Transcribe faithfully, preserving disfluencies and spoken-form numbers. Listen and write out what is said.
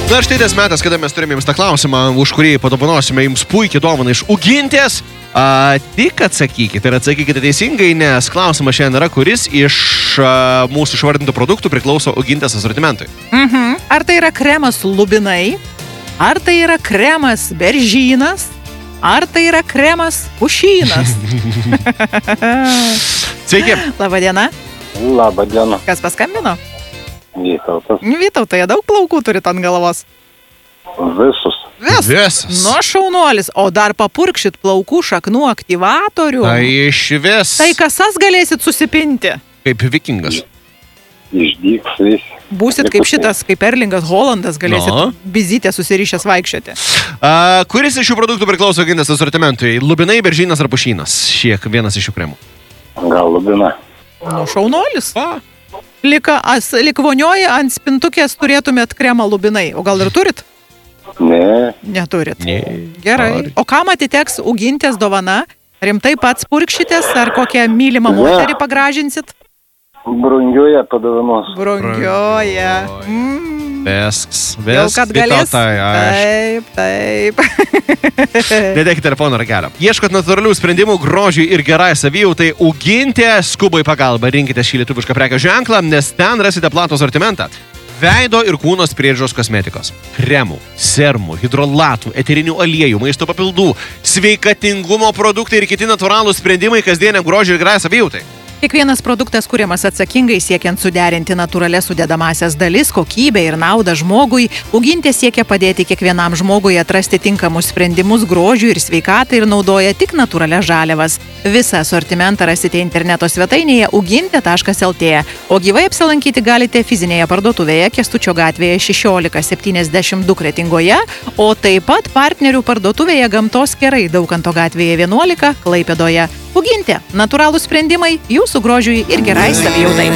Na ir štai tas metas, kada mes turime jums tą klausimą, už kurį padovanosime jums puikiai dovaną iš Ugintės. A, tik atsakykite ir atsakykite teisingai, nes klausimas šiandien yra, kuris iš a, mūsų išvardintų produktų priklauso Ugintės asortimentui. Mhm. Ar tai yra kremas lubinai, ar tai yra kremas beržynas, ar tai yra kremas pušynas? Sveiki. Labadiena. Labadiena. Kas paskambino? Vytautas. Vytautai, daug plaukų turit ant galvos. Visus. Vis. Visas. Nu, šaunuolis. O dar papurkšit plaukų šaknų aktyvatorių. Tai iš vis. Tai kasas galėsit susipinti. Kaip vikingas. Išdyks vis. Būsit kaip šitas, kaip Erlingas Holandas, galėsit No. bizytę susirišęs vaikščioti. A, kuris iš šių produktų priklauso Ugintės asortimentui? Lubinai, beržynas ar pušynas? Šiek vienas iš šių kremų. Gal lubina. Nu, šaunuolis. A. Lika, as, lik vonioji ant spintukės turėtumėt kremą lubinai. O gal ir turit? Ne, Neturit. Ne. Gerai. Sorry. O kam atiteks Ugintės dovana? Rimtai pats purkšitės ar kokią mylimą Ne. moterį pagražinsit? brungioje padovanos. Brangioje. Mm. Viskas. Jau kad galės. Tai, Taip, taip. Nedėkite telefono ragelio. Ieškot natūralių sprendimų grožiui ir gerai savijautai, Ugintė skuba į pagalbą. Rinkite šį lietuvišką prekės ženklą, nes ten rasite platų asortimentą. Veido ir kūnos priežiūros kosmetikos, kremų, serumų, hidrolatų, eterinių aliejų, maisto papildų, sveikatingumo produktai ir kiti natūralūs sprendimai kasdieniam grožiui ir gerai savijautai. Kiekvienas produktas kuriamas atsakingai siekiant suderinti natūralias sudedamasias dalis, kokybę ir naudą žmogui. Ugintė siekia padėti kiekvienam žmogui atrasti tinkamus sprendimus grožiui ir sveikatai ir naudoja tik natūralias žaliavas. Visą asortimentą rasite interneto svetainėje ugintė taškas lt, o gyvai apsilankyti galite fizinėje parduotuvėje Kęstučio gatvėje šešiolika septyniasdešimt du Kretingoje, o taip pat partnerių parduotuvėje Gamtos kerai Daukanto gatvėje vienuolika Klaipėdoje. Ugintė – natūralūs sprendimai jūsų grožiui ir gerai savijautai.